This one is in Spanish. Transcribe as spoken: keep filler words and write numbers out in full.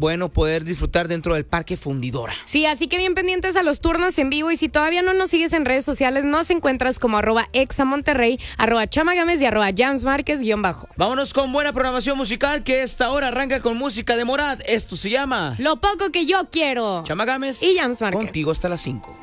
bueno poder disfrutar dentro del Parque Fundidora. Sí, así que bien pendientes a los turnos en vivo y si todavía no nos sigues en redes sociales, nos encuentras como arroba examonterrey, arroba chamagames y arroba jamsmarquez guión bajo. Vámonos con buena programación musical que esta hora arranca con música de Morat. Esto se llama Lo poco que yo quiero. Chama Gámez Y Jams Márquez. Contigo hasta las cinco.